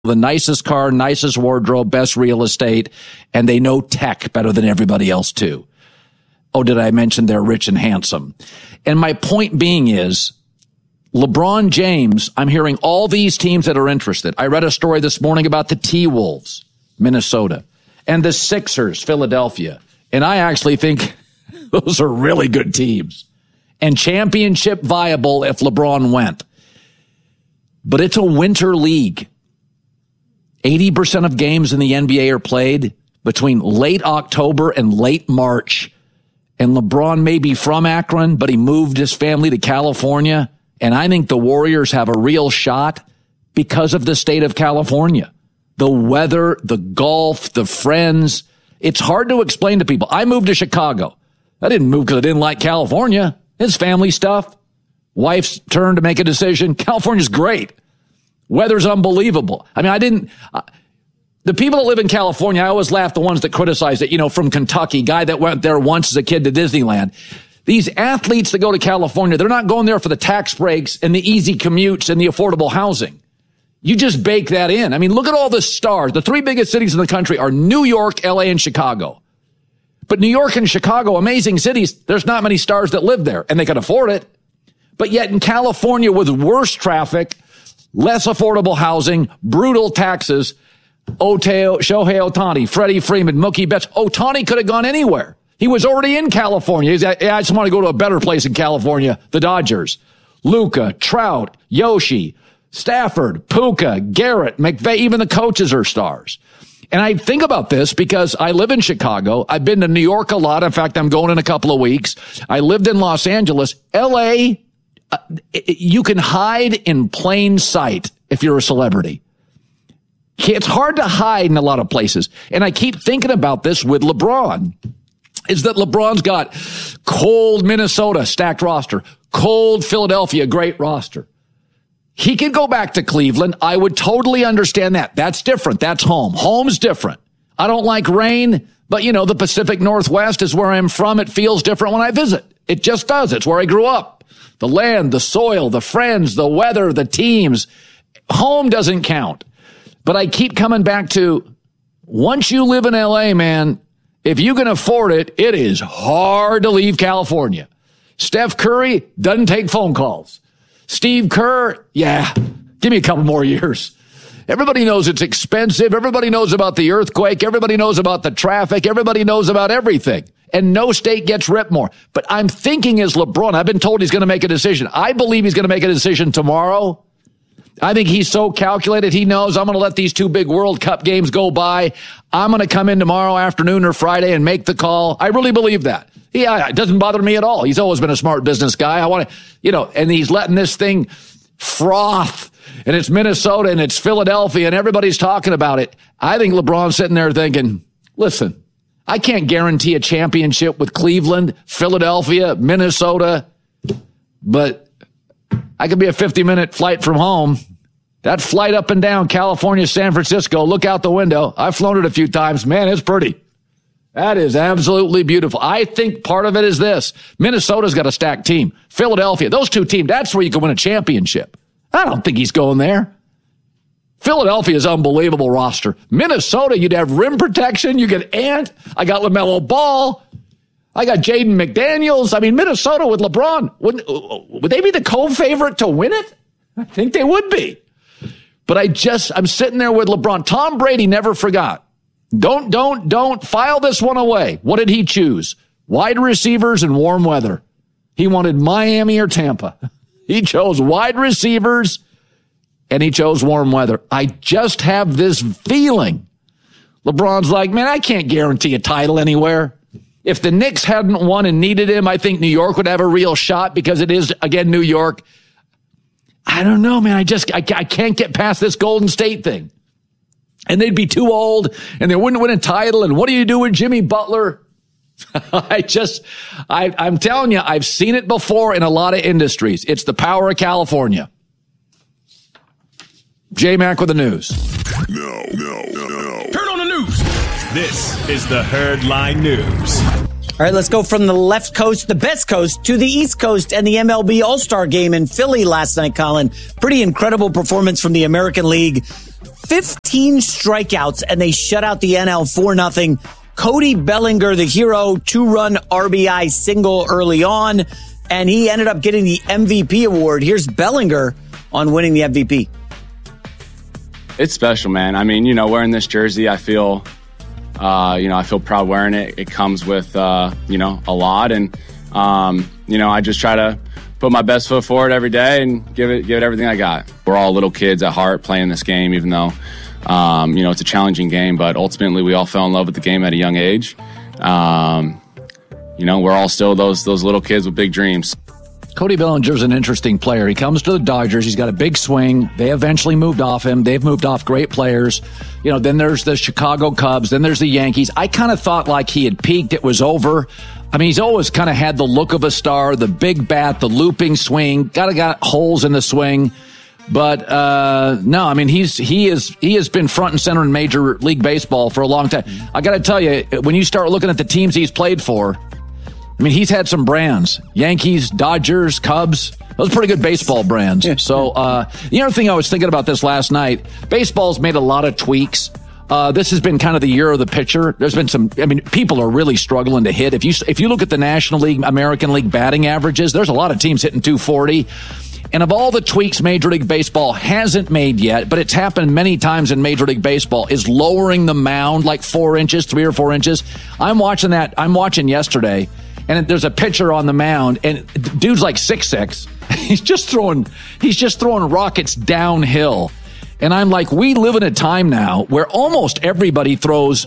the nicest car, nicest wardrobe, best real estate, and they know tech better than everybody else too. Oh, did I mention they're rich and handsome? And my point being is, LeBron James, I'm hearing all these teams that are interested. I read a story this morning about the T-Wolves, Minnesota, and the Sixers, Philadelphia. And I actually think those are really good teams and championship viable if LeBron went. But it's a winter league. 80% of games in the NBA are played between late October and late March. And LeBron may be from Akron, but he moved his family to California. And I think the Warriors have a real shot because of the state of California. The weather, the golf, the friends. It's hard to explain to people. I moved to Chicago. I didn't move because I didn't like California. It's family stuff. Wife's turn to make a decision. California's great. Weather's unbelievable. I mean, the people that live in California, I always laugh the ones that criticize it, from Kentucky, guy that went there once as a kid to Disneyland. These athletes that go to California, they're not going there for the tax breaks and the easy commutes and the affordable housing. You just bake that in. I mean, look at all the stars. The three biggest cities in the country are New York, LA, and Chicago. But New York and Chicago, amazing cities, there's not many stars that live there, and they can afford it. But yet in California, with worse traffic, less affordable housing, brutal taxes, Shohei Ohtani, Freddie Freeman, Mookie Betts. Ohtani could have gone anywhere. He was already in California. I just want to go to a better place in California, the Dodgers. Luka, Trout, Yoshi, Stafford, Puka, Garrett, McVay, even the coaches are stars. And I think about this because I live in Chicago. I've been to New York a lot. In fact, I'm going in a couple of weeks. I lived in Los Angeles. LA, you can hide in plain sight if you're a celebrity. It's hard to hide in a lot of places. And I keep thinking about this with LeBron, is that LeBron's got cold Minnesota, stacked roster, cold Philadelphia, great roster. He could go back to Cleveland. I would totally understand that. That's different. That's home. Home's different. I don't like rain, but the Pacific Northwest is where I'm from. It feels different when I visit. It just does. It's where I grew up. The land, the soil, the friends, the weather, the teams. Home doesn't count. But I keep coming back to, once you live in LA, man, if you can afford it, it is hard to leave California. Steph Curry doesn't take phone calls. Steve Kerr, yeah, give me a couple more years. Everybody knows it's expensive. Everybody knows about the earthquake. Everybody knows about the traffic. Everybody knows about everything. And no state gets ripped more. But I'm thinking as LeBron, I've been told he's going to make a decision. I believe he's going to make a decision tomorrow. I think he's so calculated. He knows I'm going to let these two big World Cup games go by. I'm going to come in tomorrow afternoon or Friday and make the call. I really believe that. Yeah, it doesn't bother me at all. He's always been a smart business guy. I want to, and he's letting this thing froth, and it's Minnesota and it's Philadelphia and everybody's talking about it. I think LeBron's sitting there thinking, listen, I can't guarantee a championship with Cleveland, Philadelphia, Minnesota, but I could be a 50-minute flight from home. That flight up and down California, San Francisco, look out the window. I've flown it a few times. Man, it's pretty. That is absolutely beautiful. I think part of it is this. Minnesota's got a stacked team. Philadelphia, those two teams, that's where you can win a championship. I don't think he's going there. Philadelphia's unbelievable roster. Minnesota, you'd have rim protection. You get Ant. I got LaMelo Ball. I got Jaden McDaniels. I mean, Minnesota with LeBron, would they be the co-favorite to win it? I think they would be. But I'm sitting there with LeBron. Tom Brady never forgot. Don't file this one away. What did he choose? Wide receivers and warm weather. He wanted Miami or Tampa. He chose wide receivers and he chose warm weather. I just have this feeling. LeBron's like, man, I can't guarantee a title anywhere. If the Knicks hadn't won and needed him, I think New York would have a real shot because it is, again, New York. I don't know, man. I can't get past this Golden State thing. And they'd be too old and they wouldn't win a title. And what do you do with Jimmy Butler? I'm telling you, I've seen it before in a lot of industries. It's the power of California. J-Mac with the news. No. Turn on the news. This is the Herdline News. All right, let's go from the left coast, the best coast, to the East Coast and the MLB All-Star Game in Philly last night, Colin. Pretty incredible performance from the American League. 15 strikeouts, and they shut out the NL 4-0. Cody Bellinger, the hero, 2-run RBI single early on, and he ended up getting the MVP award. Here's Bellinger on winning the MVP. It's special, man. I mean, wearing this jersey, I feel proud wearing it. It comes with, a lot. And, I just try to put my best foot forward every day and give it everything I got. We're all little kids at heart playing this game, even though, it's a challenging game. But ultimately, we all fell in love with the game at a young age. We're all still those little kids with big dreams. Cody Bellinger's an interesting player. He comes to the Dodgers. He's got a big swing. They eventually moved off him. They've moved off great players. Then there's the Chicago Cubs. Then there's the Yankees. I kind of thought like he had peaked. It was over. I mean, he's always kind of had the look of a star, the big bat, the looping swing, got holes in the swing. But no, I mean, he has been front and center in Major League Baseball for a long time. I got to tell you, when you start looking at the teams he's played for, I mean, he's had some brands. Yankees, Dodgers, Cubs. Those are pretty good baseball brands. So the other thing I was thinking about this last night, baseball's made a lot of tweaks. This has been kind of the year of the pitcher. There's been people are really struggling to hit. If you look at the National League, American League batting averages, there's a lot of teams hitting 240. And of all the tweaks Major League Baseball hasn't made yet, but it's happened many times in Major League Baseball, is lowering the mound like 4 inches, 3 or 4 inches. I'm watching yesterday. And there's a pitcher on the mound, and dude's like 6'6". He's just throwing rockets downhill. And I'm like, we live in a time now where almost everybody throws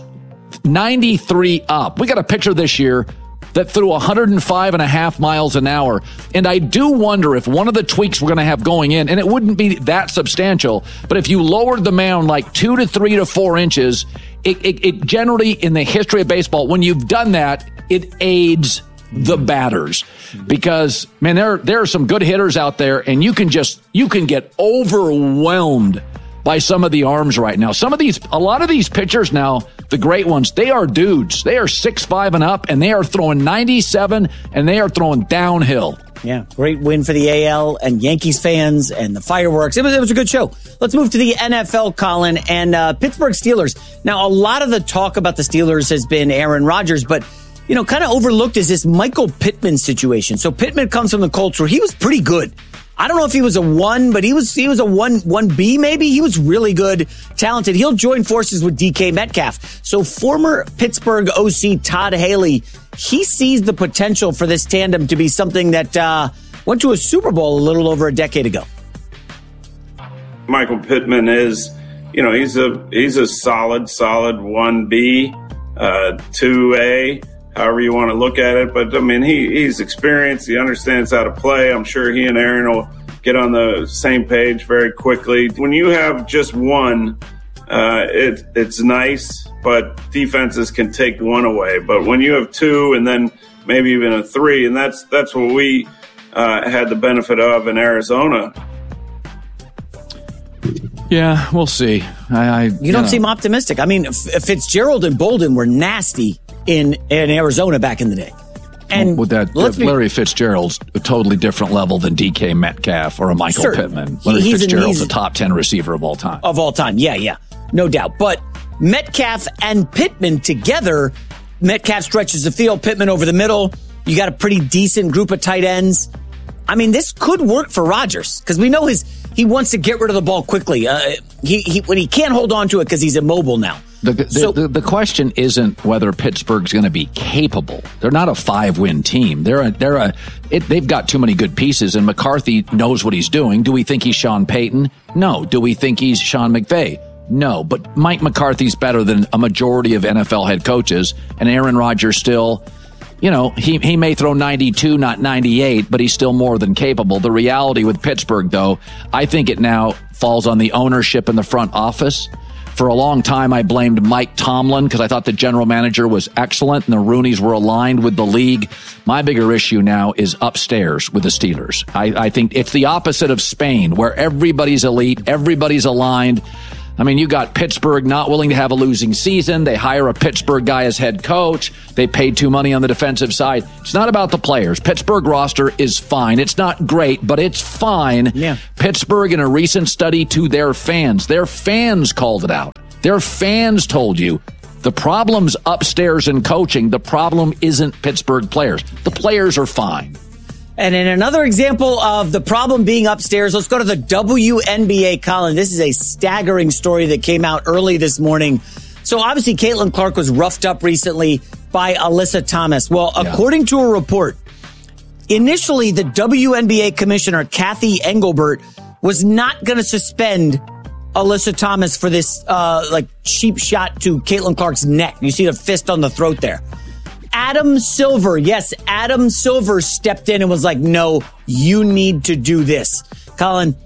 93 up. We got a pitcher this year that threw 105.5 miles an hour. And I do wonder if one of the tweaks we're going to have going in, and it wouldn't be that substantial, but if you lowered the mound like 2 to 3 to 4 inches, it generally, in the history of baseball, when you've done that, it aids the batters, because man, there are some good hitters out there, and you can get overwhelmed by some of the arms right now. A lot of these pitchers now, the great ones, they are dudes. They are 6'5" and up, and they are throwing 97, and they are throwing downhill. Yeah, great win for the AL and Yankees fans and the fireworks. It was a good show. Let's move to the NFL, Colin, and Pittsburgh Steelers. Now, a lot of the talk about the Steelers has been Aaron Rodgers, but kind of overlooked is this Michael Pittman situation. So Pittman comes from the Colts, where he was pretty good. I don't know if he was a 1, but he was a 1B maybe. He was really good, talented. He'll join forces with DK Metcalf. So former Pittsburgh OC Todd Haley, he sees the potential for this tandem to be something that went to a Super Bowl a little over a decade ago. Michael Pittman is, he's a solid 1B, 2A. However you want to look at it. But, I mean, he's experienced. He understands how to play. I'm sure he and Aaron will get on the same page very quickly. When you have just one, it's nice, but defenses can take one away. But when you have 2 and then maybe even a 3, and that's what we had the benefit of in Arizona. Yeah, we'll see. You don't seem optimistic. I mean, Fitzgerald and Bolden were nasty in Arizona back in the day. And with that, Larry Fitzgerald's a totally different level than DK Metcalf or a Michael Pittman. Larry Fitzgerald's a top 10 receiver of all time. Of all time, yeah. No doubt. But Metcalf and Pittman together, Metcalf stretches the field, Pittman over the middle. You got a pretty decent group of tight ends. I mean, this could work for Rodgers, because we know he wants to get rid of the ball quickly. When he can't hold on to it because he's immobile now. The question isn't whether Pittsburgh's going to be capable. They're not a 5-win team. They've got too many good pieces, and McCarthy knows what he's doing. Do we think he's Sean Payton? No. Do we think he's Sean McVay? No. But Mike McCarthy's better than a majority of NFL head coaches, and Aaron Rodgers still, he may throw 92, not 98, but he's still more than capable. The reality with Pittsburgh, though, I think it now falls on the ownership in the front office. For a long time, I blamed Mike Tomlin because I thought the general manager was excellent and the Rooneys were aligned with the league. My bigger issue now is upstairs with the Steelers. I think it's the opposite of Spain, where everybody's elite, everybody's aligned. I mean, you got Pittsburgh not willing to have a losing season. They hire a Pittsburgh guy as head coach. They paid too money on the defensive side. It's not about the players. Pittsburgh roster is fine. It's not great, but it's fine. Yeah. Pittsburgh, in a recent study to their fans called it out. Their fans told you the problem's upstairs in coaching. The problem isn't Pittsburgh players. The players are fine. And in another example of the problem being upstairs, let's go to the WNBA, Colin. This is a staggering story that came out early this morning. So obviously, Caitlin Clark was roughed up recently by Alyssa Thomas. Well, according to a report, initially the WNBA commissioner, Kathy Engelbert, was not going to suspend Alyssa Thomas for this cheap shot to Caitlin Clark's neck. You see the fist on the throat there. Adam Silver stepped in and was like, no, you need to do this. Colin,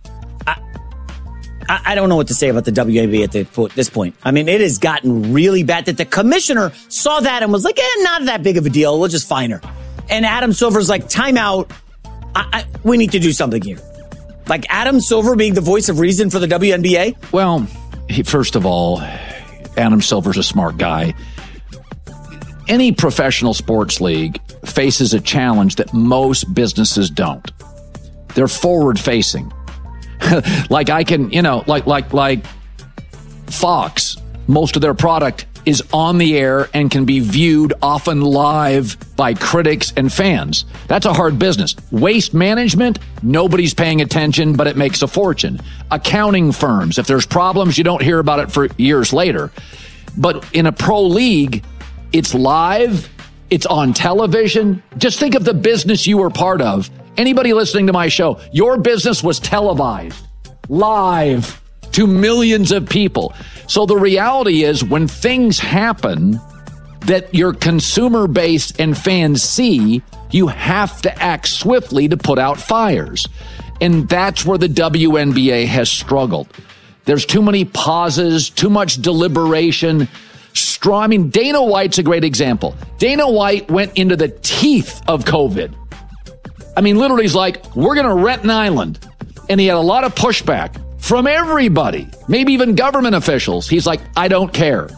I don't know what to say about the WNBA at this point. I mean, it has gotten really bad that the commissioner saw that and was like, not that big of a deal. We'll just fine her. And Adam Silver's like, time out. We need to do something here. Like Adam Silver being the voice of reason for the WNBA? Well, first of all, Adam Silver's a smart guy. Any professional sports league faces a challenge that most businesses don't. They're forward facing. Like I can, like Fox, most of their product is on the air and can be viewed often live by critics and fans. That's a hard business. Waste management, nobody's paying attention, but it makes a fortune. Accounting firms, if there's problems, you don't hear about it for years later. But in a pro league, it's live. It's on television. Just think of the business you were part of. Anybody listening to my show, your business was televised, live to millions of people. So the reality is when things happen that your consumer base and fans see, you have to act swiftly to put out fires. And that's where the WNBA has struggled. There's too many pauses, too much deliberation. I mean, Dana White's a great example. Dana White went into the teeth of COVID. I mean, literally, he's like, we're going to rent an island. And he had a lot of pushback from everybody, maybe even government officials. He's like, I don't care.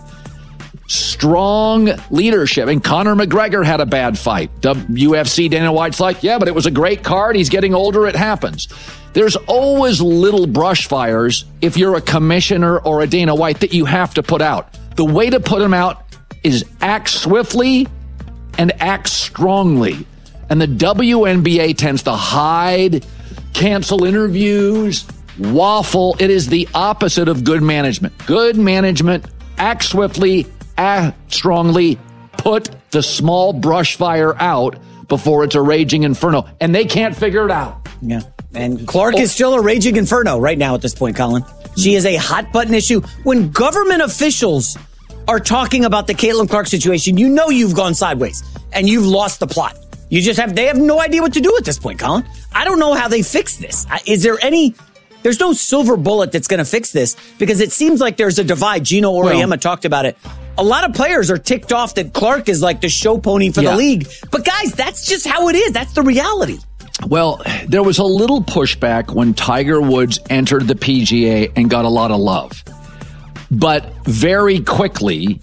Strong leadership. And Conor McGregor had a bad fight. UFC, Dana White's like, yeah, but it was a great card. He's getting older. It happens. There's always little brush fires if you're a commissioner or a Dana White that you have to put out. The way to put them out is act swiftly and act strongly. And the WNBA tends to hide, cancel interviews, waffle. It is the opposite of good management. Good management, act swiftly, act strongly, put the small brush fire out before it's a raging inferno. And they can't figure it out. Yeah. And Clark is still a raging inferno right now at this point, Colin. She is a hot button issue. When government officials are talking about the Caitlin Clark situation, you know you've gone sideways and you've lost the plot. They have no idea what to do at this point, Colin. I don't know how they fix this. There's no silver bullet that's going to fix this because it seems like there's a divide. Gino Auriemma talked about it. A lot of players are ticked off that Clark is like the show pony for the league. But guys, that's just how it is. That's the reality. Well, there was a little pushback when Tiger Woods entered the PGA and got a lot of love. But very quickly,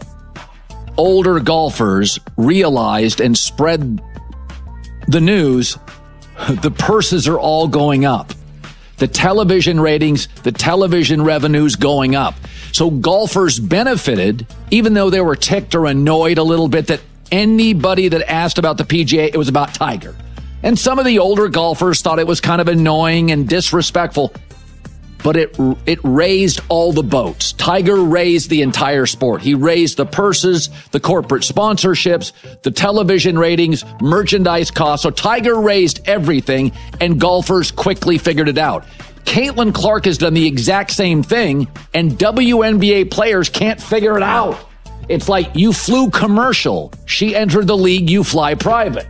older golfers realized and spread the news, the purses are all going up. The television ratings, the television revenues going up. So golfers benefited, even though they were ticked or annoyed a little bit that anybody that asked about the PGA, it was about Tiger. And some of the older golfers thought it was kind of annoying and disrespectful, but it raised all the boats. Tiger raised the entire sport. He raised the purses, the corporate sponsorships, the television ratings, merchandise costs. So Tiger raised everything, and golfers quickly figured it out. Caitlin Clark has done the exact same thing, and WNBA players can't figure it out. It's like you flew commercial. She entered the league, you fly private.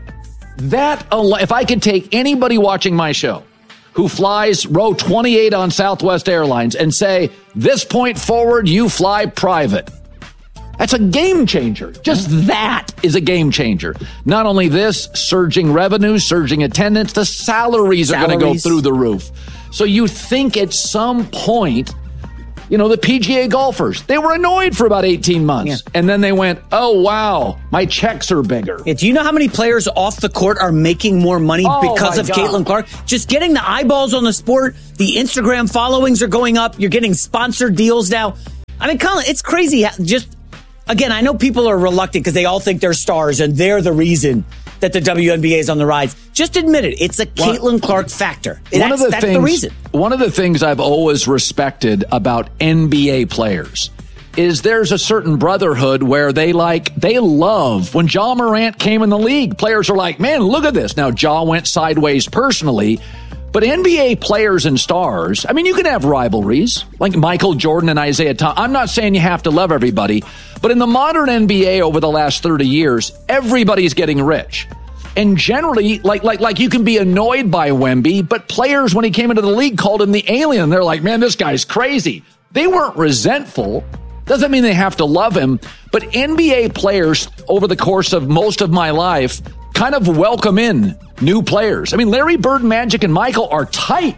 If I could take anybody watching my show who flies row 28 on Southwest Airlines and say, this point forward, you fly private. That's a game changer. Just that is a game changer. Not only this, surging revenue, surging attendance, the salaries are going to go through the roof. So you think at some point the PGA golfers, they were annoyed for about 18 months. Yeah. And then they went, oh, wow, my checks are bigger. Yeah, do you know how many players off the court are making more money because of Caitlin Clark? Just getting the eyeballs on the sport, the Instagram followings are going up. You're getting sponsored deals now. I mean, Colin, it's crazy. Again, I know people are reluctant because they all think they're stars and they're the reason that the WNBA is on the rise. Just admit it. It's a Caitlin Clark factor. That's the reason. One of the things I've always respected about NBA players is there's a certain brotherhood where they love when Ja Morant came in the league. Players are like, man, look at this. Now, Ja went sideways personally, but NBA players and stars, I mean, you can have rivalries like Michael Jordan and Isaiah Thomas. I'm not saying you have to love everybody, but in the modern NBA over the last 30 years, everybody's getting rich. And generally, like you can be annoyed by Wemby, but players, when he came into the league, called him the alien. They're like, man, this guy's crazy. They weren't resentful. Doesn't mean they have to love him. But NBA players, over the course of most of my life, kind of welcome in new players. I mean, Larry Bird, Magic, and Michael are tight.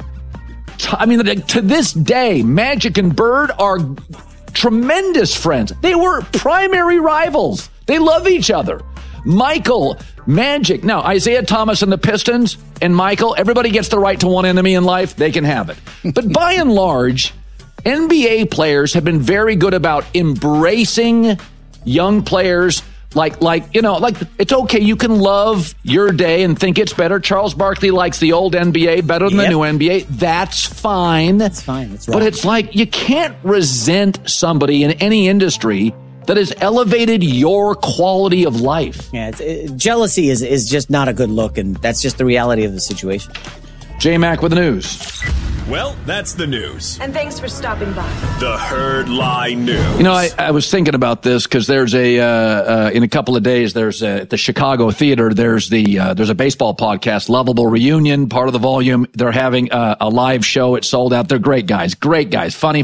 I mean, to this day, Magic and Bird are tremendous friends. They were primary rivals. They love each other. Michael, Magic. Now, Isaiah Thomas and the Pistons and Michael, everybody gets the right to one enemy in life. They can have it. But by and large, NBA players have been very good about embracing young players. Like it's okay. You can love your day and think it's better. Charles Barkley likes the old NBA better than the new NBA. That's fine. That's fine. That's right. But it's like you can't resent somebody in any industry that has elevated your quality of life. Yeah, jealousy is just not a good look, and that's just the reality of the situation. J-Mac with the news. Well, that's the news. And thanks for stopping by. The Herd Lie News. I was thinking about this because there's in a couple of days, there's at the Chicago Theater, there's a baseball podcast, Lovable Reunion, part of the Volume. They're having a live show. It's sold out. They're great guys. Funny.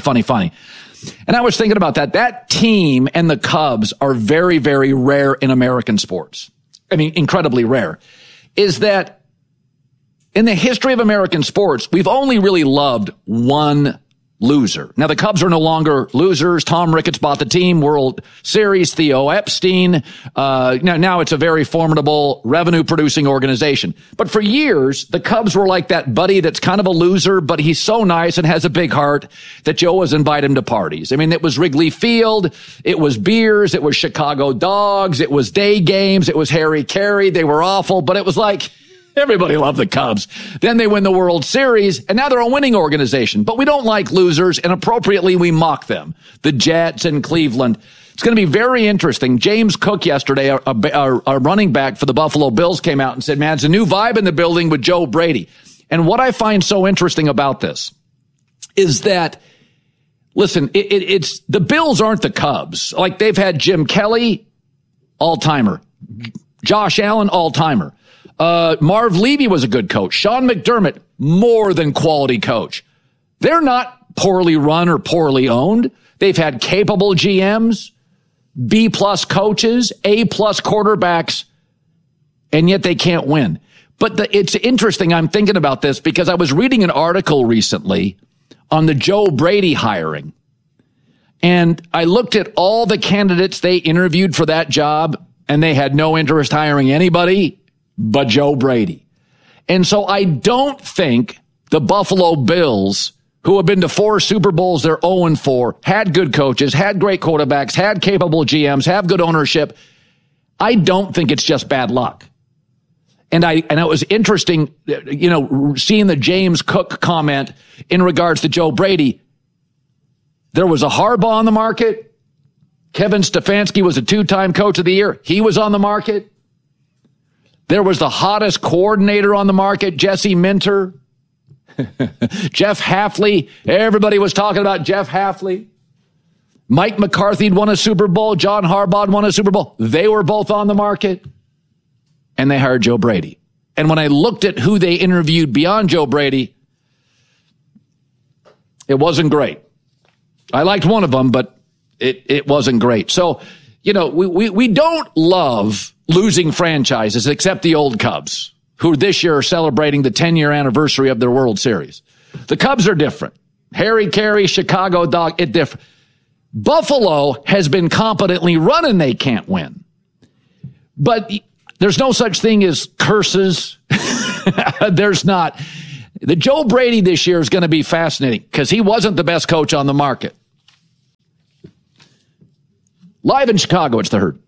And I was thinking about that. That team and the Cubs are very, very rare in American sports. I mean, incredibly rare. Is that in the history of American sports, we've only really loved one loser. Now, the Cubs are no longer losers. Tom Ricketts bought the team, World Series, Theo Epstein. Now it's a very formidable revenue-producing organization. But for years, the Cubs were like that buddy that's kind of a loser, but he's so nice and has a big heart that you always invite him to parties. I mean, it was Wrigley Field, it was beers, it was Chicago dogs, it was day games, it was Harry Carey. They were awful, but it was like everybody loved the Cubs. Then they win the World Series, and now they're a winning organization. But we don't like losers, and appropriately, we mock them. The Jets and Cleveland. It's going to be very interesting. James Cook yesterday, our running back for the Buffalo Bills, came out and said, man, it's a new vibe in the building with Joe Brady. And what I find so interesting about this is that, listen, it's the Bills aren't the Cubs. Like, they've had Jim Kelly, all-timer. Josh Allen, all-timer. Marv Levy was a good coach. Sean McDermott, more than quality coach. They're not poorly run or poorly owned. They've had capable GMs, B-plus coaches, A-plus quarterbacks, and yet they can't win. But it's interesting. I'm thinking about this because I was reading an article recently on the Joe Brady hiring. And I looked at all the candidates they interviewed for that job, and they had no interest hiring anybody but Joe Brady. And so I don't think the Buffalo Bills, who have been to 4 Super Bowls, they're 0-4, had good coaches, had great quarterbacks, had capable GMs, have good ownership. I don't think it's just bad luck. And it was interesting, seeing the James Cook comment in regards to Joe Brady. There was a Harbaugh on the market. Kevin Stefanski was a 2-time coach of the year. He was on the market. There was the hottest coordinator on the market, Jesse Minter. Jeff Hafley. Everybody was talking about Jeff Hafley. Mike McCarthy had won a Super Bowl. John Harbaugh won a Super Bowl. They were both on the market. And they hired Joe Brady. And when I looked at who they interviewed beyond Joe Brady, it wasn't great. I liked one of them, but it wasn't great. So, we don't love losing franchises except the old Cubs, who this year are celebrating the 10-year anniversary of their World Series. The Cubs are different. Harry Carey, Chicago dog, it different. Buffalo has been competently run and they can't win. But there's no such thing as curses. There's not. The Joe Brady this year is going to be fascinating because he wasn't the best coach on the market. Live in Chicago, it's the Herd.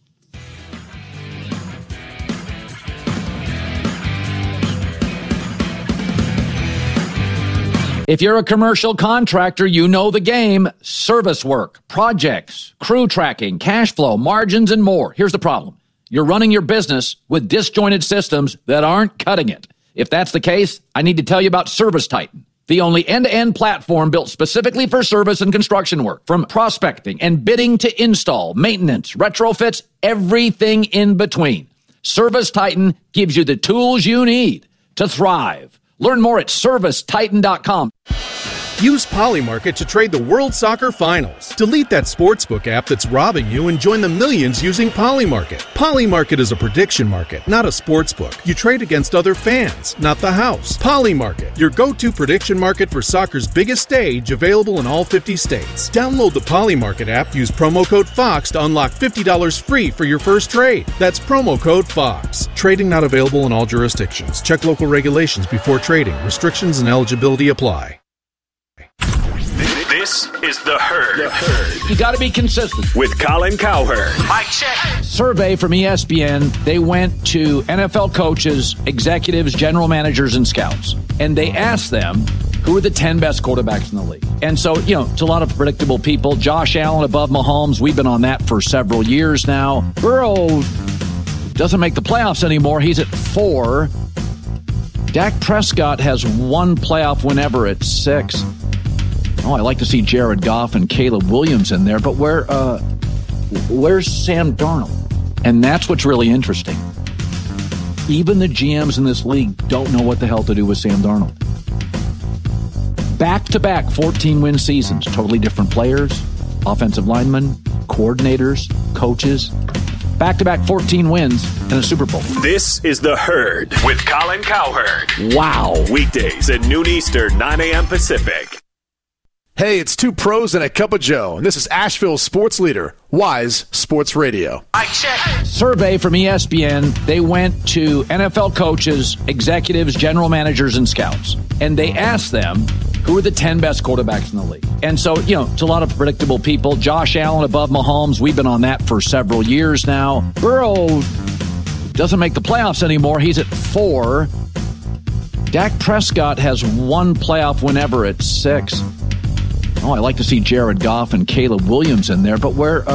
If you're a commercial contractor, you know the game. Service work, projects, crew tracking, cash flow, margins, and more. Here's the problem. You're running your business with disjointed systems that aren't cutting it. If that's the case, I need to tell you about ServiceTitan, the only end-to-end platform built specifically for service and construction work. From prospecting and bidding to install, maintenance, retrofits, everything in between. ServiceTitan gives you the tools you need to thrive. Learn more at ServiceTitan.com. Use Polymarket to trade the World Soccer Finals. Delete that sportsbook app that's robbing you and join the millions using Polymarket. Polymarket is a prediction market, not a sportsbook. You trade against other fans, not the house. Polymarket, your go-to prediction market for soccer's biggest stage, available in all 50 states. Download the Polymarket app, use promo code FOX to unlock $50 free for your first trade. That's promo code FOX. Trading not available in all jurisdictions. Check local regulations before trading. Restrictions and eligibility apply. This is The Herd. You got to be consistent. With Colin Cowherd. Mic check. Survey from ESPN, they went to NFL coaches, executives, general managers, and scouts. And they asked them, who are the 10 best quarterbacks in the league? And so, it's a lot of predictable people. Josh Allen above Mahomes. We've been on that for several years now. Burrow doesn't make the playoffs anymore. He's at 4. Dak Prescott has one playoff win ever at 6. Oh, I like to see Jared Goff and Caleb Williams in there, but where's Sam Darnold? And that's what's really interesting. Even the GMs in this league don't know what the hell to do with Sam Darnold. Back-to-back 14-win seasons, totally different players, offensive linemen, coordinators, coaches. Back-to-back 14 wins and a Super Bowl. This is The Herd with Colin Cowherd. Wow. Weekdays at noon Eastern, 9 a.m. Pacific. Hey, it's two pros and a cup of Joe, and this is Asheville's sports leader, Wise Sports Radio. Mic check. Survey from ESPN, they went to NFL coaches, executives, general managers, and scouts. And they asked them, who are the 10 best quarterbacks in the league? And so, it's a lot of predictable people. Josh Allen above Mahomes. We've been on that for several years now. Burrow doesn't make the playoffs anymore. He's at 4. Dak Prescott has one playoff win ever at 6. Oh, I like to see Jared Goff and Caleb Williams in there, but where's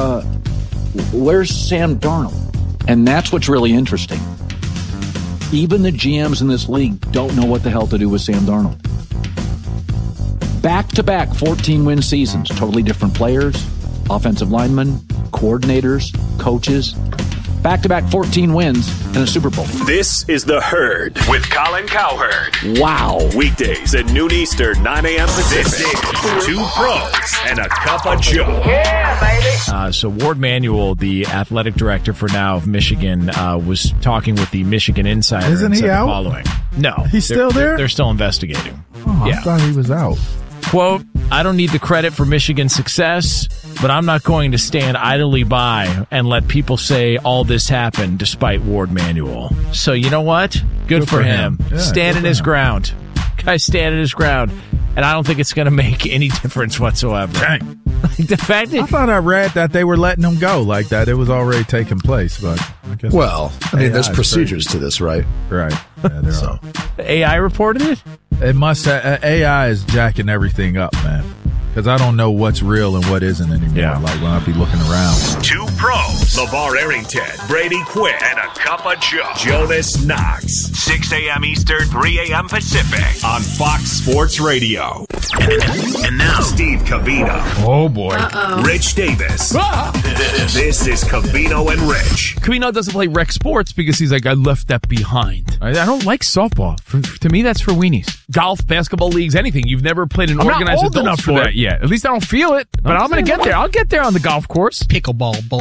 Sam Darnold? And that's what's really interesting. Even the GMs in this league don't know what the hell to do with Sam Darnold. Back-to-back 14-win seasons, totally different players, offensive linemen, coordinators, coaches. Back-to-back 14 wins and a Super Bowl. This is The Herd with Colin Cowherd. Wow. Weekdays at noon Eastern, 9 a.m. Pacific. Two pros and a cup of Joe. Yeah, baby. So Ward Manuel, the athletic director for now of Michigan, was talking with the Michigan Insider. Isn't he out? The following. No. He's still there? They're still investigating. Oh, yeah. I thought he was out. Quote, I don't need the credit for Michigan's success, but I'm not going to stand idly by and let people say all this happened despite Ward Manuel. So you know what? Good for him. Yeah, standing his ground. Guy's standing his ground. And I don't think it's going to make any difference whatsoever. Dang. The fact that I thought I read that they were letting him go like that. It was already taking place, but I guess. Well, I mean, there's AI is procedures to this, right? Right. Yeah, there are. AI reported it? It must have, AI is jacking everything up, man. Because I don't know what's real and what isn't anymore. Yeah. Like when I be looking around. Two pros, LeVar Arrington, Brady Quinn, and a cup of Joe. Jonas Knox. 6 a.m. Eastern, 3 a.m. Pacific on Fox Sports Radio. And now, Steve Covino. Oh, boy. Rich Davis. This is Covino and Rich. Covino doesn't play rec sports because he's like, I left that behind. I don't like softball. To me, that's for weenies. Golf, basketball leagues, anything. You've never played an organized adult enough sport. For that yet. At least I don't feel it. But I'm going to get there. I'll get there on the golf course. Pickleball boy.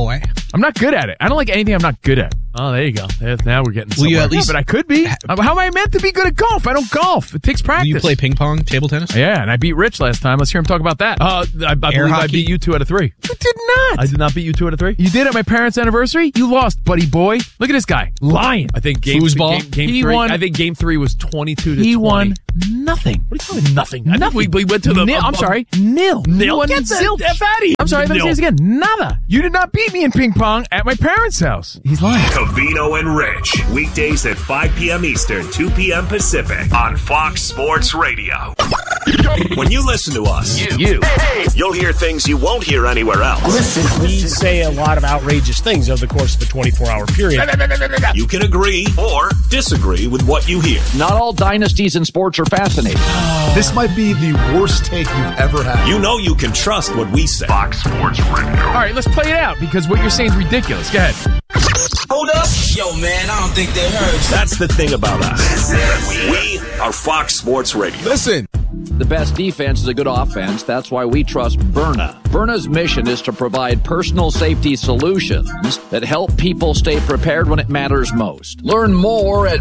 I'm not good at it. I don't like anything I'm not good at. Oh, there you go. Now we're getting somewhere. Will you at least, but I could be. How am I meant to be good at golf? I don't golf. It takes practice. Do you play ping pong, table tennis? Yeah, and I beat Rich last time. Let's hear him talk about that. I believe I beat you 2 out of 3. You did not. I did not beat you 2 out of 3. You did at my parents' anniversary? You lost, buddy boy. Look at this guy. Lying. I think game 3. I think game 3 was 22 to 20. He won nothing. What are you calling nothing? Nothing. We went to the... Nil. I'm sorry. Nil. Get the F out of here. I'm sorry. Let me say this again. Nada. You did not beat me in ping pong at my parents' house. He's lying. Covino and Rich. Weekdays at 5 p.m. Eastern, 2 p.m. Pacific on Fox Sports Radio. When you listen to us, you'll hear things you won't hear anywhere else. Listen, we say a lot of outrageous things over the course of a 24-hour period. You can agree or disagree with what you hear. Not all dynasties in sports are fascinating. This might be the worst take you've ever had. You know you can trust what we say. Fox Sports Radio. All right, let's play it out because what you're saying is ridiculous. Go ahead. Hold up. Yo, man, I don't think they heard you. That's the thing about us. We are Fox Sports Radio. Listen. The best defense is a good offense. That's why we trust Byrna. Byrna's mission is to provide personal safety solutions that help people stay prepared when it matters most. Learn more at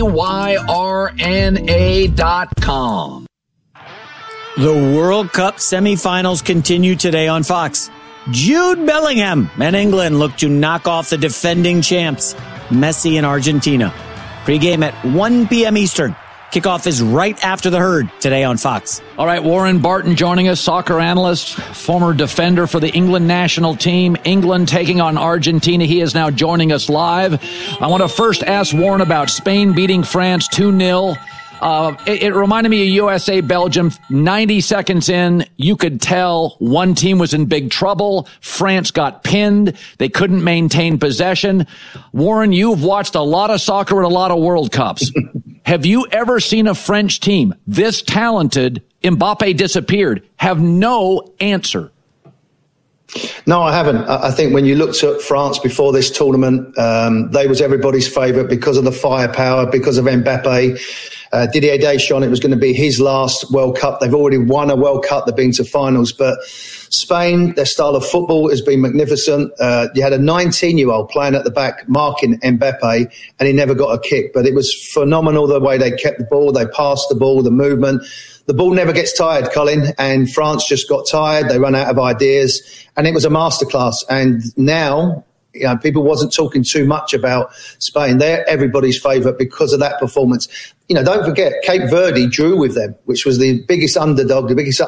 BYRNA.com. The World Cup semifinals continue today on Fox. Jude Bellingham and England look to knock off the defending champs, Messi and Argentina. Pre-game at 1 p.m. Eastern. Kickoff is right after the herd today on Fox. All right, Warren Barton joining us, soccer analyst, former defender for the England national team. England taking on Argentina. He is now joining us live. I want to first ask Warren about Spain beating France 2-0. It reminded me of USA-Belgium. 90 seconds in, you could tell one team was in big trouble. France got pinned. They couldn't maintain possession. Warren, you've watched a lot of soccer and a lot of World Cups. Have you ever seen a French team this talented? Mbappe disappeared. Have no answer. No, I haven't. I think when you looked at France before this tournament, they was everybody's favourite because of the firepower, because of Mbappe. Didier Deschamps, it was going to be his last World Cup. They've already won a World Cup. They've been to finals. But Spain, their style of football has been magnificent. You had a 19-year-old playing at the back, marking Mbappe, and he never got a kick. But it was phenomenal the way they kept the ball. They passed the ball, the movement. The ball never gets tired, Colin, and France just got tired. They run out of ideas, and it was a masterclass. And now, you know, people wasn't talking too much about Spain. They're everybody's favourite because of that performance. You know, don't forget, Cape Verde drew with them, which was the biggest underdog, the biggest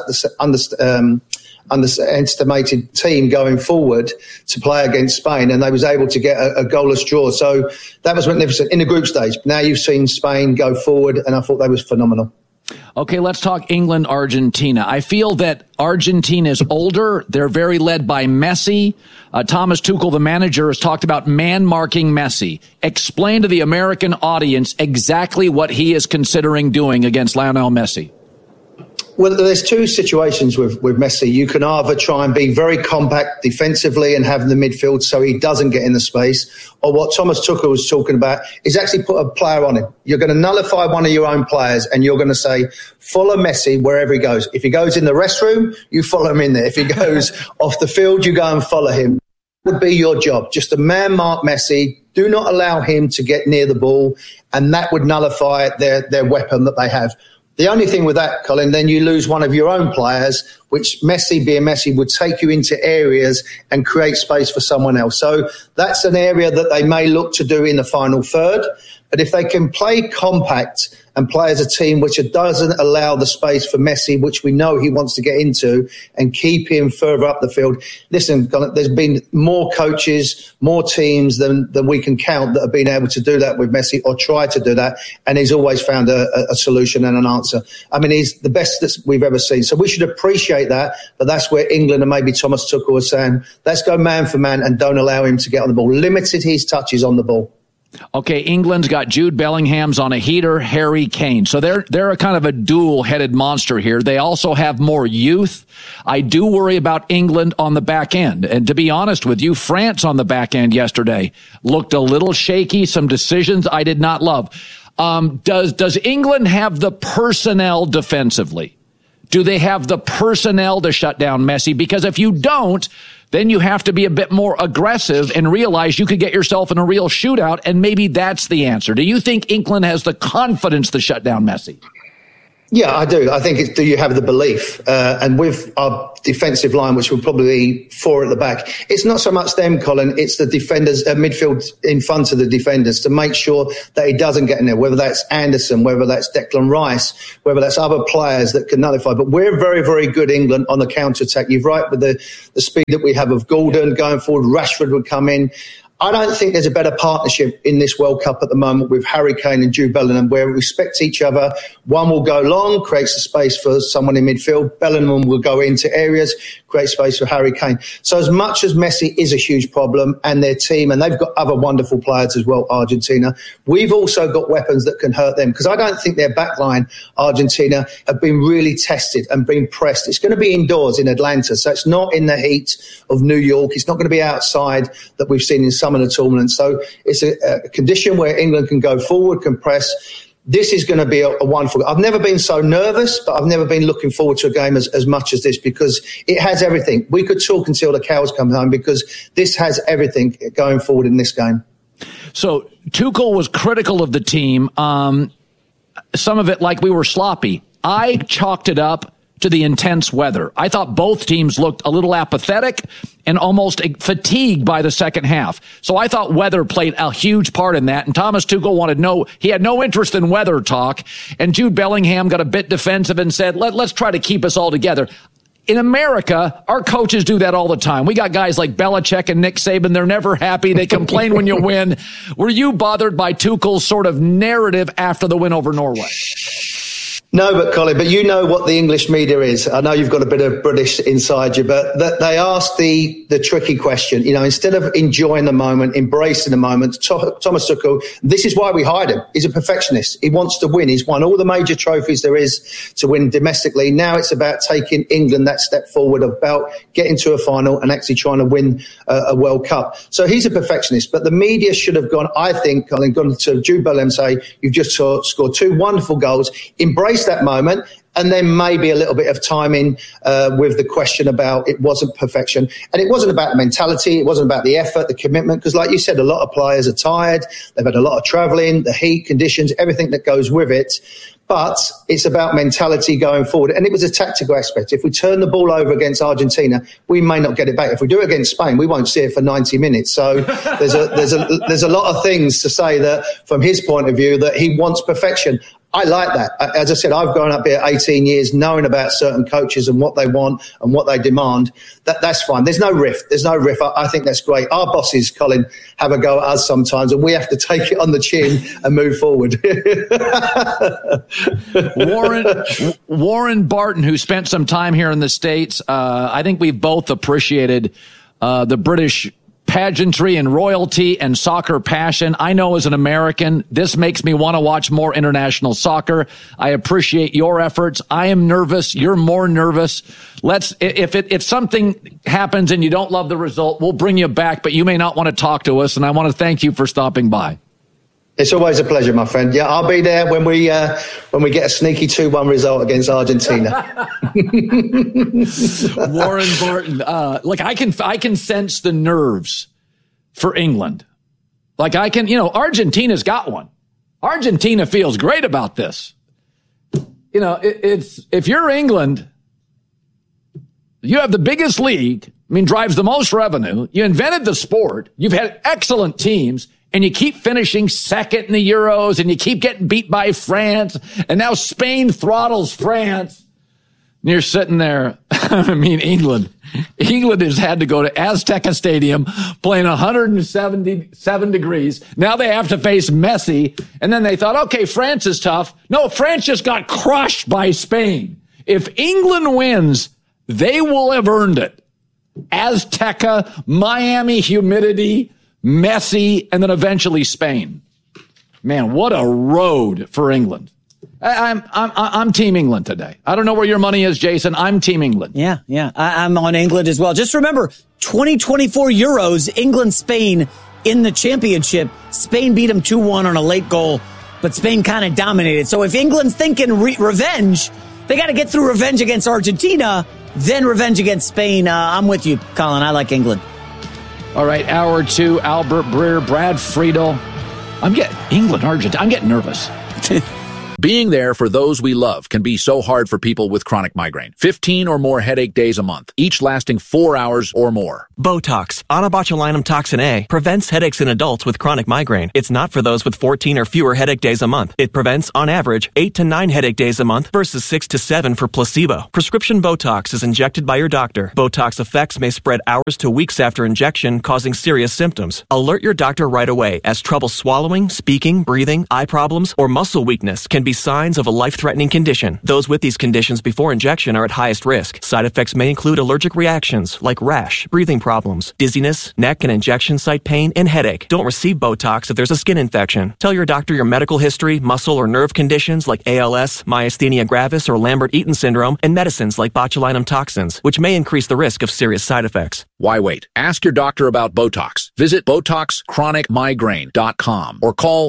underestimated team going forward to play against Spain, and they was able to get a goalless draw. So that was magnificent in the group stage. Now you've seen Spain go forward, and I thought they was phenomenal. Okay, let's talk England, Argentina. I feel that Argentina is older. They're very led by Messi. Thomas Tuchel, the manager, has talked about man-marking Messi. Explain to the American audience exactly what he is considering doing against Lionel Messi. Well, there's two situations with Messi. You can either try and be very compact defensively and have the midfield so he doesn't get in the space, or what Thomas Tuchel was talking about is actually put a player on him. You're going to nullify one of your own players and you're going to say, follow Messi wherever he goes. If he goes in the restroom, you follow him in there. If he goes off the field, you go and follow him. That would be your job. Just to man-mark Messi. Do not allow him to get near the ball, and that would nullify their weapon that they have. The only thing with that, Colin, then you lose one of your own players, which Messi, being Messi, would take you into areas and create space for someone else. So that's an area that they may look to do in the final third. But if they can play compact and play as a team which doesn't allow the space for Messi, which we know he wants to get into, and keep him further up the field. Listen, there's been more coaches, more teams than we can count that have been able to do that with Messi or try to do that, and he's always found a solution and an answer. I mean, he's the best that we've ever seen. So we should appreciate that, but that's where England and maybe Thomas Tuchel was saying, let's go man for man and don't allow him to get on the ball. Limited his touches on the ball. Okay, England's got Jude Bellingham's on a heater, Harry Kane. So they're a kind of a dual-headed monster here. They also have more youth. I do worry about England on the back end. And to be honest with you, France on the back end yesterday looked a little shaky. Some decisions I did not love. Does England have the personnel defensively Do they have the personnel to shut down Messi? Because if you don't, then you have to be a bit more aggressive and realize you could get yourself in a real shootout, and maybe that's the answer. Do you think England has the confidence to shut down Messi? Yeah, I do. I think it's, do you have the belief? And with our defensive line, which will probably be 4 at the back, it's not so much them, Colin, it's the defenders, midfield in front of the defenders to make sure that he doesn't get in there, whether that's Anderson, whether that's Declan Rice, whether that's other players that can nullify. But we're very, very good, England, on the counter-attack. You're right with the speed that we have of Gordon going forward. Rashford would come in. I don't think there's a better partnership in this World Cup at the moment with Harry Kane and Jude Bellingham, where we respect each other. One will go long, creates a space for someone in midfield. Bellingham will go into areas, create space for Harry Kane. So as much as Messi is a huge problem and their team, and they've got other wonderful players as well, Argentina, we've also got weapons that can hurt them, because I don't think their backline, Argentina, have been really tested and been pressed. It's going to be indoors in Atlanta, so it's not in the heat of New York. It's not going to be outside that we've seen in some of the tournaments. So it's a condition where England can go forward, can press. This is going to be a wonderful. I've never been so nervous, but I've never been looking forward to a game as much as this, because it has everything. We could talk until the cows come home, because this has everything going forward in this game. So Tuchel was critical of the team. Some of it like we were sloppy. I chalked it up to the intense weather. I thought both teams looked a little apathetic and almost fatigued by the second half. So I thought weather played a huge part in that. And Thomas Tuchel he had no interest in weather talk. And Jude Bellingham got a bit defensive and said, let's try to keep us all together. In America, our coaches do that all the time. We got guys like Belichick and Nick Saban. They're never happy. They complain when you win. Were you bothered by Tuchel's sort of narrative after the win over Norway? No, but Colin, but you know what the English media is. I know you've got a bit of British inside you, but they ask the tricky question. You know, instead of enjoying the moment, embracing the moment, Thomas Tuchel, this is why we hired him. He's a perfectionist. He wants to win. He's won all the major trophies there is to win domestically. Now it's about taking England that step forward, about getting to a final and actually trying to win a World Cup. So he's a perfectionist, but the media should have gone, I think, Colin, gone to Jude Bellingham and say, you've just scored 2 wonderful goals. Embrace that moment, and then maybe a little bit of timing with the question about it wasn't perfection. And it wasn't about the mentality, it wasn't about the effort, the commitment, because like you said, a lot of players are tired, they've had a lot of travelling, the heat, conditions, everything that goes with it. But it's about mentality going forward. And it was a tactical aspect. If we turn the ball over against Argentina, we may not get it back. If we do it against Spain, we won't see it for 90 minutes. So there's a lot of things to say that from his point of view that he wants perfection. I like that. As I said, I've grown up here 18 years knowing about certain coaches and what they want and what they demand. That's fine. There's no rift. I think that's great. Our bosses, Colin, have a go at us sometimes, and we have to take it on the chin and move forward. Warren Barton, who spent some time here in the States, I think we've both appreciated the British pageantry and royalty and soccer passion. I know as an American, this makes me want to watch more international soccer. I appreciate your efforts. I am nervous. You're more nervous. If something happens and you don't love the result, we'll bring you back, but you may not want to talk to us. And I want to thank you for stopping by. It's always a pleasure, my friend. Yeah, I'll be there when we get a sneaky 2-1 result against Argentina. Warren Barton, look, I can sense the nerves for England. Like Argentina's got one. Argentina feels great about this. It's if you're England, you have the biggest league. Drives the most revenue. You invented the sport. You've had excellent teams. And you keep finishing second in the Euros, and you keep getting beat by France, and now Spain throttles France. And you're sitting there. England has had to go to Azteca Stadium playing 177 degrees. Now they have to face Messi. And then they thought, okay, France is tough. No, France just got crushed by Spain. If England wins, they will have earned it. Azteca, Miami humidity, Messi, and then eventually Spain. Man, what a road for England. I'm Team England today. I don't know where your money is, Jason. I'm Team England. Yeah. I'm on England as well. Just remember, 2024 Euros, England-Spain in the championship. Spain beat them 2-1 on a late goal, but Spain kind of dominated. So if England's thinking revenge, They got to get through revenge against Argentina, then revenge against Spain. I'm with you, Colin. I like England. All right, hour 2, Albert Breer, Brad Friedel. I'm getting England, Argentina. I'm getting nervous. Being there for those we love can be so hard for people with chronic migraine. 15 or more headache days a month, each lasting 4 hours or more. Botox, onabotulinum toxin A, prevents headaches in adults with chronic migraine. It's not for those with 14 or fewer headache days a month. It prevents, on average, 8 to 9 headache days a month versus 6 to 7 for placebo. Prescription Botox is injected by your doctor. Botox effects may spread hours to weeks after injection, causing serious symptoms. Alert your doctor right away, as trouble swallowing, speaking, breathing, eye problems, or muscle weakness can be signs of a life-threatening condition. Those with these conditions before injection are at highest risk. Side effects may include allergic reactions like rash, breathing problems, dizziness, neck and injection site pain, and headache. Don't receive Botox if there's a skin infection. Tell your doctor your medical history, muscle or nerve conditions like ALS, myasthenia gravis, or Lambert-Eaton syndrome, and medicines like botulinum toxins, which may increase the risk of serious side effects. Why wait? Ask your doctor about Botox. Visit BotoxChronicMigraine.com or call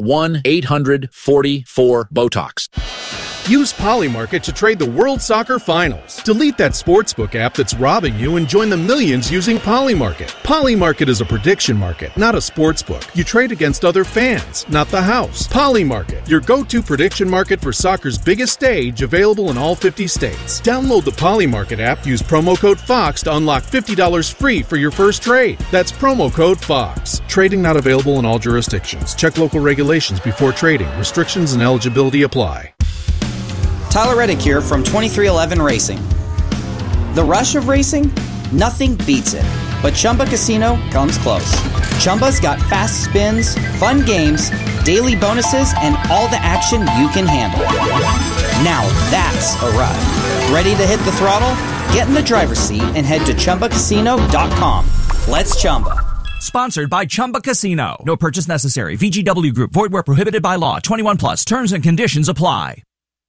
1-800-44-BOTOX. Use Polymarket to trade the World Soccer Finals. Delete that sportsbook app that's robbing you and join the millions using Polymarket. Polymarket is a prediction market, not a sportsbook. You trade against other fans, not the house. Polymarket, your go-to prediction market for soccer's biggest stage, available in all 50 states. Download the Polymarket app, use promo code FOX to unlock $50 free for your first trade. That's promo code FOX. Trading not available in all jurisdictions. Check local regulations before trading. Restrictions and eligibility apply. Tyler Reddick here from 2311 Racing. The rush of racing? Nothing beats it. But Chumba Casino comes close. Chumba's got fast spins, fun games, daily bonuses, and all the action you can handle. Now that's a ride. Ready to hit the throttle? Get in the driver's seat and head to ChumbaCasino.com. Let's Chumba. Sponsored by Chumba Casino. No purchase necessary. VGW Group. Void where prohibited by law. 21 plus. Terms and conditions apply.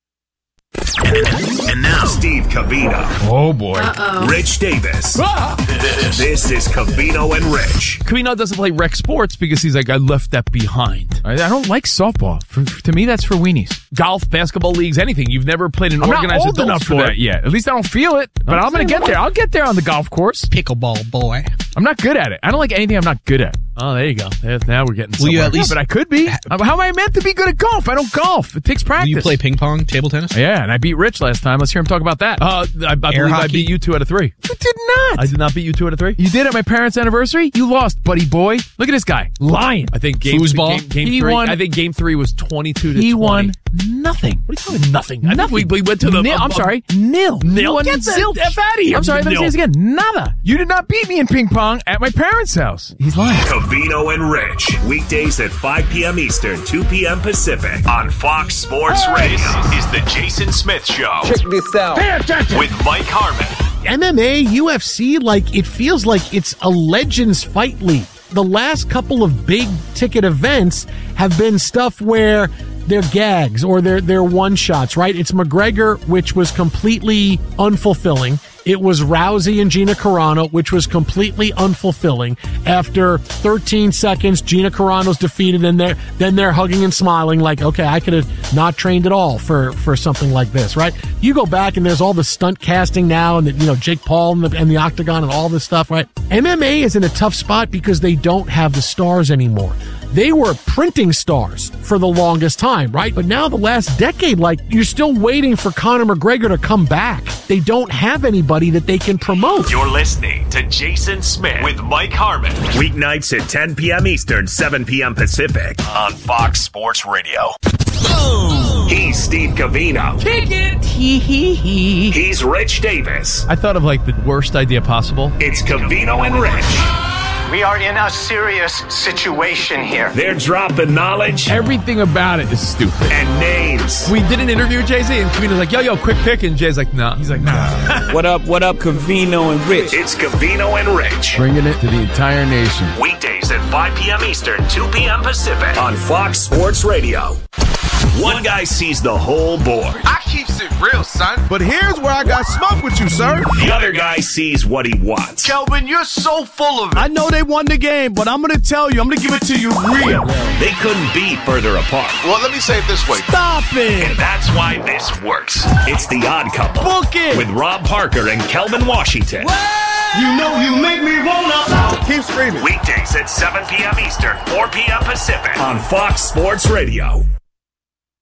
And now, Steve Covino. Oh, boy. Rich Davis. This is Covino and Rich. Covino doesn't play rec sports because he's like, I left that behind. I don't like softball. To me, that's for weenies. Golf, basketball leagues, anything. You've never played an organized adult enough for that yet. At least I don't feel it. But I'm going to get there. I'll get there on the golf course. Pickleball, boy. I'm not good at it. I don't like anything I'm not good at. Oh, there you go. Now we're getting somewhere. Will you at least... But I could be. How am I meant to be good at golf? I don't golf. It takes practice. Do you play ping pong, table tennis? Yeah, and I beat Rich last time. Let's hear him talk about that. I believe I beat you 2 out of 3. You did not. I did not beat you 2 out of 3. You did at my parents' anniversary? You lost, buddy boy. Look at this guy. Lying. I think game 3. I think game 3 was 22 to 20. He won nothing. What are you talking nothing? Nothing. We went to the... I'm sorry. Nil. Nil. Get the F out of here. I'm sorry. Let me say this again. Nada. You did not beat me in ping pong at my parents' house. He's lying. Covino and Rich. Weekdays at 5 p.m. Eastern, 2 p.m. Pacific. On Fox Sports Radio. This is the Jason Smith Show. Check this out. Pay attention. With Mike Harmon. MMA, UFC, it feels like it's a Legends Fight League. The last couple of big ticket events have been stuff where they're gags or they're one-shots, right? It's McGregor, which was completely unfulfilling. It was Rousey and Gina Carano, which was completely unfulfilling. After 13 seconds, Gina Carano's defeated, and then they're hugging and smiling like, okay, I could have not trained at all for something like this, right? You go back and there's all the stunt casting now, and Jake Paul and the Octagon and all this stuff, right? MMA is in a tough spot because they don't have the stars anymore. They were printing stars for the longest time, right? But now the last decade, you're still waiting for Conor McGregor to come back. They don't have anybody that they can promote. You're listening to Jason Smith with Mike Harmon. Weeknights at 10 p.m. Eastern, 7 p.m. Pacific on Fox Sports Radio. He's Steve Covino. Kick it. He's Rich Davis. I thought of the worst idea possible. It's Covino and Rich. We are in a serious situation here. They're dropping knowledge. Everything about it is stupid. And names. We did an interview with Jay-Z, and Covino's like, yo, quick pick. And Jay's like, nah. He's like, nah. What up, Covino and Rich? It's Covino and Rich. Bringing it to the entire nation. Weekdays at 5 p.m. Eastern, 2 p.m. Pacific on Fox Sports Radio. One guy sees the whole board. I keep it real, son. But here's where I got smoked with you, sir. The other guy sees what he wants. Kelvin, you're so full of it. I know they won the game, but I'm going to tell you, I'm going to give it to you real. They couldn't be further apart. Well, let me say it this way. Stop it. And that's why this works. It's The Odd Couple. Book it. With Rob Parker and Kelvin Washington. You know you make me wanna. Keep screaming. Weekdays at 7 p.m. Eastern, 4 p.m. Pacific on Fox Sports Radio.